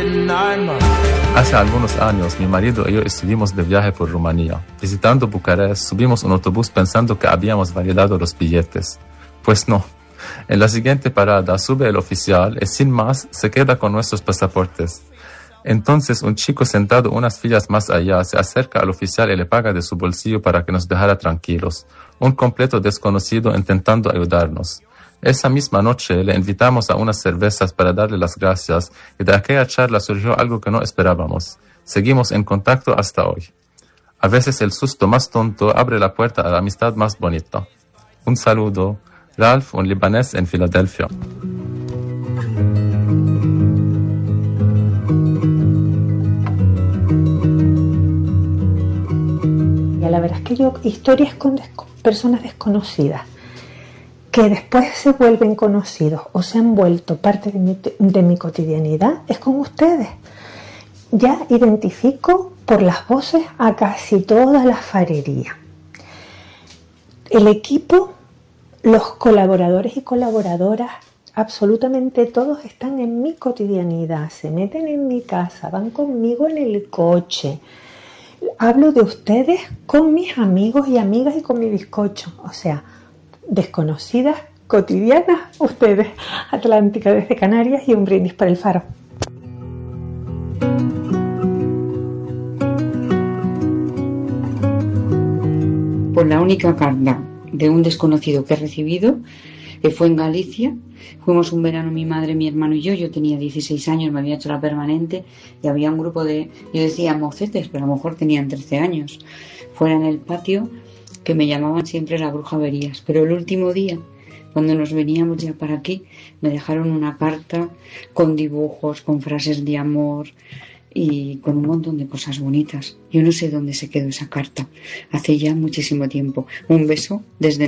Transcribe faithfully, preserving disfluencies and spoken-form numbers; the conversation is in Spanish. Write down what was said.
Hace algunos años, mi marido y yo estuvimos de viaje por Rumanía. Visitando Bucarest, subimos un autobús pensando que habíamos validado los billetes. Pues no. En la siguiente parada sube el oficial y sin más se queda con nuestros pasaportes. Entonces un chico sentado unas filas más allá se acerca al oficial y le paga de su bolsillo para que nos dejara tranquilos. Un completo desconocido intentando ayudarnos. Esa misma noche le invitamos a unas cervezas para darle las gracias y de aquella charla surgió algo que no esperábamos. Seguimos en contacto hasta hoy. A veces el susto más tonto abre la puerta a la amistad más bonita. Un saludo. Ralph, un libanés en Filadelfia. La verdad es que yo, historias con des- personas desconocidas que después se vuelven conocidos o se han vuelto parte de mi, de mi cotidianidad, es con ustedes. Ya identifico por las voces a casi toda la farería. El equipo, los colaboradores y colaboradoras, absolutamente todos están en mi cotidianidad, se meten en mi casa, van conmigo en el coche. Hablo de ustedes con mis amigos y amigas y con mi bizcocho. O sea, desconocidas, cotidianas, ustedes. Atlántica desde Canarias y un brindis para el Faro. Pues la única carta de un desconocido que he recibido que fue en Galicia. Fuimos un verano mi madre, mi hermano y yo. Yo tenía dieciséis años, me había hecho la permanente y había un grupo de, yo decía mocetes, pero a lo mejor tenían trece años, fuera en el patio, que me llamaban siempre la bruja Verías. Pero el último día, cuando nos veníamos ya para aquí, me dejaron una carta con dibujos, con frases de amor y con un montón de cosas bonitas. Yo no sé dónde se quedó esa carta. Hace ya muchísimo tiempo. Un beso desde